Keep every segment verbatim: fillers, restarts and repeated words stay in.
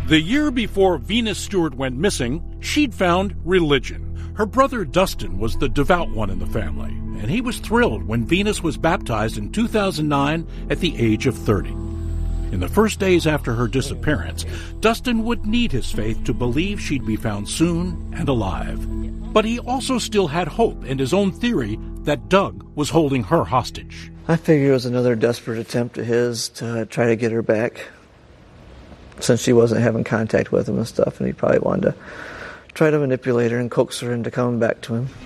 The year before Venus Stewart went missing, she'd found religion. Her brother Dustin was the devout one in the family, and he was thrilled when Venus was baptized in two thousand nine at the age of thirty. In the first days after her disappearance, Dustin would need his faith to believe she'd be found soon and alive. But he also still had hope in his own theory that Doug was holding her hostage. I figure it was another desperate attempt of his to try to get her back, since she wasn't having contact with him and stuff, and he probably wanted to try to manipulate her and coax her into coming back to him.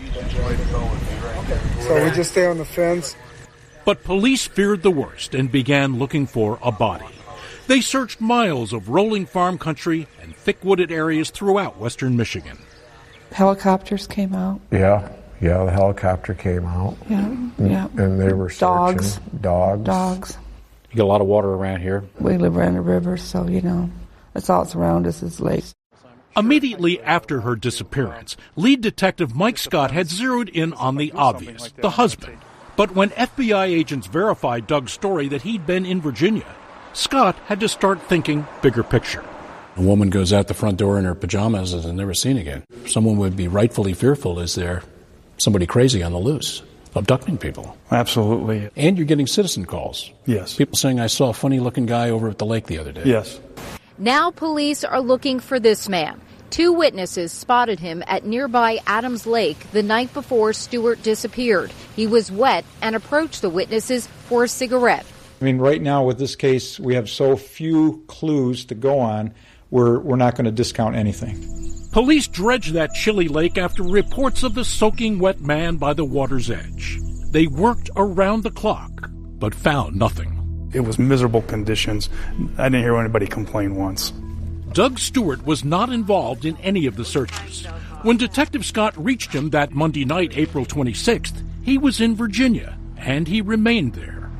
So we just stay on the fence. But police feared the worst and began looking for a body. They searched miles of rolling farm country and thick wooded areas throughout western Michigan. Helicopters came out. Yeah, yeah, the helicopter came out. Yeah, yeah. And they were searching. Dogs. Dogs. Dogs. You get a lot of water around here. We live around the river, so, you know, that's all that's around us is lakes. Immediately after her disappearance, lead detective Mike Scott had zeroed in on the obvious, the husband. But when F B I agents verified Doug's story that he'd been in Virginia, Scott had to start thinking bigger picture. A woman goes out the front door in her pajamas and is never seen again. Someone would be rightfully fearful, is there somebody crazy on the loose, abducting people? Absolutely. And you're getting citizen calls. Yes. People saying, I saw a funny-looking guy over at the lake the other day. Yes. Now police are looking for this man. Two witnesses spotted him at nearby Adams Lake the night before Stewart disappeared. He was wet and approached the witnesses for a cigarette. I mean, right now with this case, we have so few clues to go on, we're, we're not going to discount anything. Police dredged that chilly lake after reports of the soaking wet man by the water's edge. They worked around the clock, but found nothing. It was miserable conditions. I didn't hear anybody complain once. Doug Stewart was not involved in any of the searches. When Detective Scott reached him that Monday night, April twenty-sixth, he was in Virginia, and he remained there.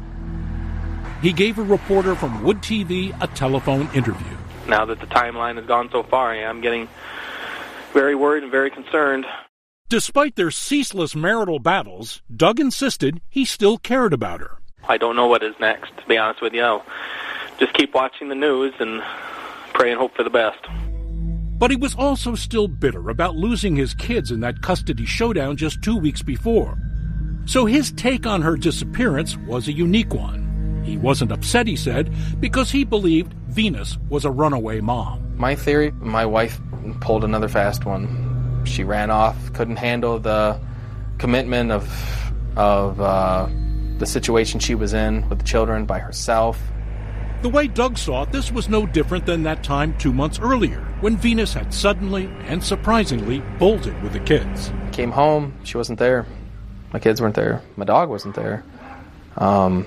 He gave a reporter from Wood T V a telephone interview. Now that the timeline has gone so far, I'm getting very worried and very concerned. Despite their ceaseless marital battles, Doug insisted he still cared about her. I don't know what is next, to be honest with you. I'll just keep watching the news and pray and hope for the best. But he was also still bitter about losing his kids in that custody showdown just two weeks before. So his take on her disappearance was a unique one. He wasn't upset, he said, because he believed Venus was a runaway mom. My theory, my wife pulled another fast one. She ran off, couldn't handle the commitment of, of uh, the situation she was in with the children by herself. The way Doug saw it, this was no different than that time two months earlier, when Venus had suddenly and surprisingly bolted with the kids. Came home, she wasn't there. My kids weren't there. My dog wasn't there. Um,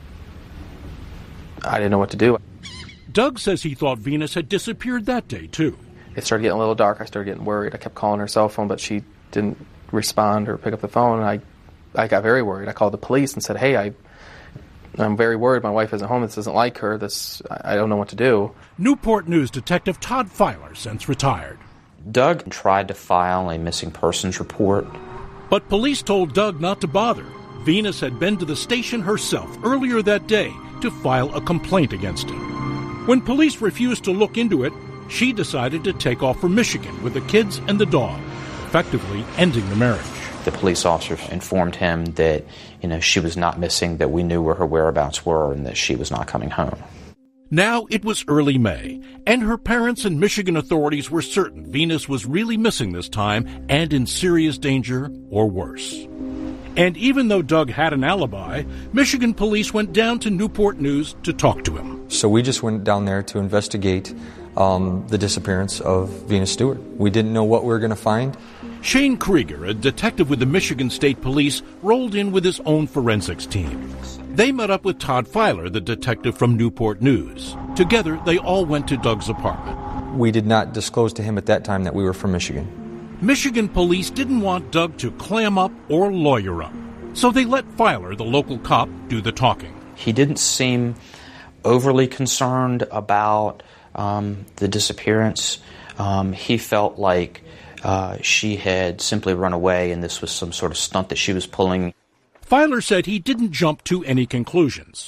I didn't know what to do. Doug says he thought Venus had disappeared that day, too. It started getting a little dark. I started getting worried. I kept calling her cell phone, but she didn't respond or pick up the phone. And I, I got very worried. I called the police and said, hey, I... I'm very worried. My wife isn't home. This isn't like her. This I don't know what to do. Newport News detective Todd Filer, since retired. Doug tried to file a missing persons report. But police told Doug not to bother. Venus had been to the station herself earlier that day to file a complaint against him. When police refused to look into it, she decided to take off for Michigan with the kids and the dog, effectively ending the marriage. The police officer informed him that, you know, she was not missing, that we knew where her whereabouts were, and that she was not coming home. Now it was early May, and her parents and Michigan authorities were certain Venus was really missing this time and in serious danger or worse. And even though Doug had an alibi, Michigan police went down to Newport News to talk to him. So we just went down there to investigate um, the disappearance of Venus Stewart. We didn't know what we were going to find. Shane Krieger, a detective with the Michigan State Police, rolled in with his own forensics team. They met up with Todd Filer, the detective from Newport News. Together, they all went to Doug's apartment. We did not disclose to him at that time that we were from Michigan. Michigan police didn't want Doug to clam up or lawyer up, so they let Filer, the local cop, do the talking. He didn't seem overly concerned about um, the disappearance. Um, he felt like Uh, she had simply run away, and this was some sort of stunt that she was pulling. Filer said he didn't jump to any conclusions.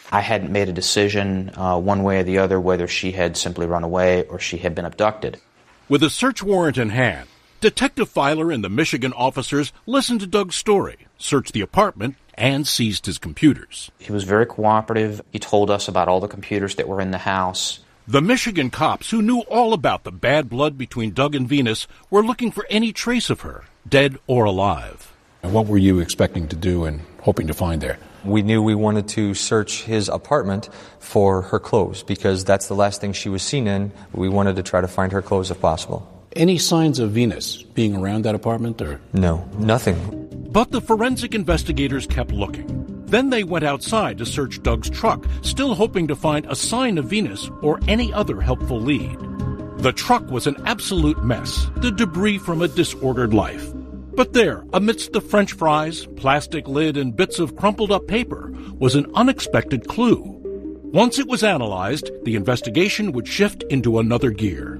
I hadn't made a decision uh, one way or the other whether she had simply run away or she had been abducted. With a search warrant in hand, Detective Filer and the Michigan officers listened to Doug's story, searched the apartment, and seized his computers. He was very cooperative. He told us about all the computers that were in the house. The Michigan cops, who knew all about the bad blood between Doug and Venus, were looking for any trace of her, dead or alive. And what were you expecting to do and hoping to find there? We knew we wanted to search his apartment for her clothes because that's the last thing she was seen in. We wanted to try to find her clothes if possible. Any signs of Venus being around that apartment, or? No, nothing. But the forensic investigators kept looking. Then they went outside to search Doug's truck, still hoping to find a sign of Venus or any other helpful lead. The truck was an absolute mess, the debris from a disordered life. But there, amidst the French fries, plastic lid, and bits of crumpled up paper, was an unexpected clue. Once it was analyzed, the investigation would shift into another gear.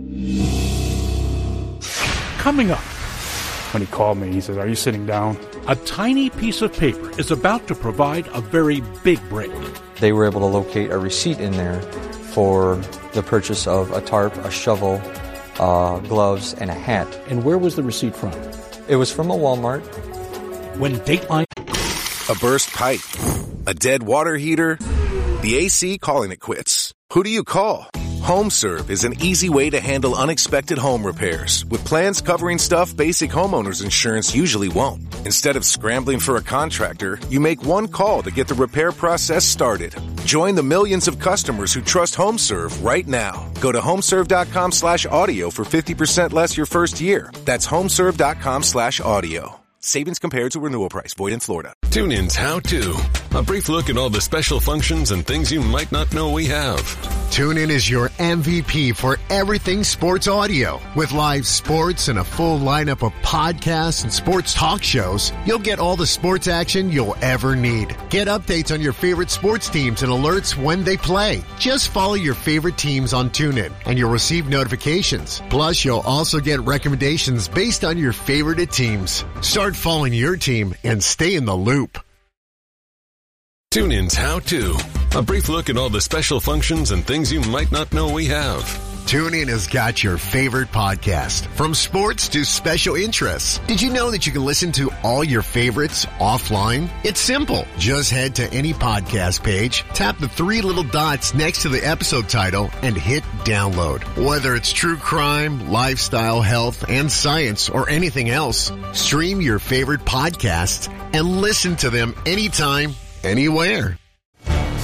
Coming up. When he called me, he says, "Are you sitting down?" A tiny piece of paper is about to provide a very big break. They were able to locate a receipt in there for the purchase of a tarp, a shovel, uh, gloves, and a hat. And where was the receipt from? It was from a Walmart. When Dateline... A burst pipe, a dead water heater, the A C calling it quits. Who do you call? HomeServe is an easy way to handle unexpected home repairs with plans covering stuff basic homeowners insurance usually won't. Instead of scrambling for a contractor, you make one call to get the repair process started. Join the millions of customers who trust HomeServe right now. Go to homeserve.com slash audio for fifty percent less your first year. That's homeserve.com slash audio. Savings compared to renewal price. Void in Florida. TuneIn's How To. A brief look at all the special functions and things you might not know we have. TuneIn is your M V P for everything sports audio. With live sports and a full lineup of podcasts and sports talk shows, you'll get all the sports action you'll ever need. Get updates on your favorite sports teams and alerts when they play. Just follow your favorite teams on TuneIn and you'll receive notifications. Plus, you'll also get recommendations based on your favorite teams. Start following your team and stay in the loop. TuneIn's How To. A brief look at all the special functions and things you might not know we have. TuneIn has got your favorite podcast, from sports to special interests. Did you know that you can listen to all your favorites offline? It's simple. Just head to any podcast page, tap the three little dots next to the episode title, and hit download. Whether it's true crime, lifestyle, health, and science, or anything else, stream your favorite podcasts and listen to them anytime, anywhere.